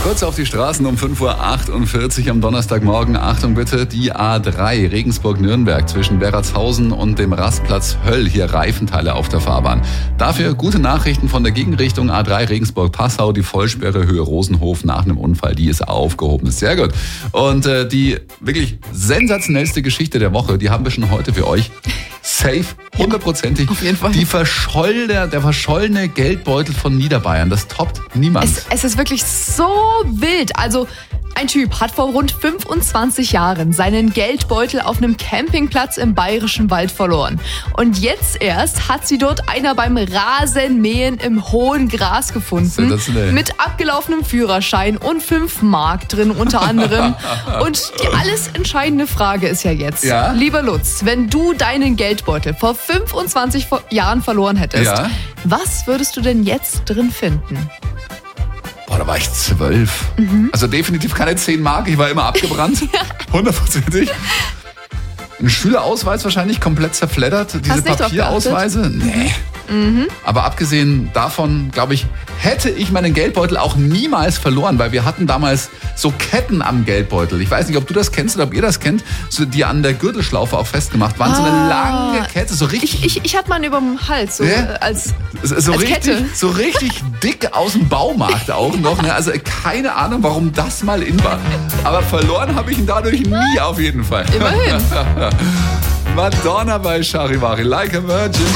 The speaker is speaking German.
Kurz auf die Straßen um 5.48 Uhr am Donnerstagmorgen. Achtung bitte, die A3 Regensburg-Nürnberg zwischen Berratshausen und dem Rastplatz Höll. Hier Reifenteile auf der Fahrbahn. Dafür gute Nachrichten von der Gegenrichtung A3 Regensburg-Passau. Die Vollsperre Höhe Rosenhof nach einem Unfall, die ist aufgehoben. Sehr gut. Und die wirklich sensationellste Geschichte der Woche, die haben wir schon heute für euch. Safe, 100%ig. Auf jeden Fall. Der verschollene Geldbeutel von Niederbayern, das toppt niemand. Es ist wirklich so wild. Also ein Typ hat vor rund 25 Jahren seinen Geldbeutel auf einem Campingplatz im Bayerischen Wald verloren. Und jetzt erst hat sie dort einer beim Rasenmähen im hohen Gras gefunden. Mit abgelaufenem Führerschein und 5 Mark drin unter anderem. Und die alles entscheidende Frage ist ja jetzt, lieber Lutz, wenn du deinen Geldbeutel vor 25 Jahren verloren hättest, was würdest du denn jetzt drin finden? Boah, da war ich 12. Also definitiv keine 10 Mark, ich war immer abgebrannt. 100%ig. Ein Schülerausweis wahrscheinlich komplett zerfleddert. Diese Papierausweise? Nee. Aber abgesehen davon, glaube ich, hätte ich meinen Geldbeutel auch niemals verloren, weil wir hatten damals so Ketten am Geldbeutel. Ich weiß nicht, ob du das kennst oder ob ihr das kennt, so die an der Gürtelschlaufe auch festgemacht waren. So eine lange Kette, so richtig. Ich hatte mal über dem Hals, so als richtig, Kette. So richtig dick aus dem Baumarkt auch noch. Ne? Also keine Ahnung, warum das mal in war. Aber verloren habe ich ihn dadurch nie, auf jeden Fall. Immerhin. Madonna bei Charivari, Like a Virgin.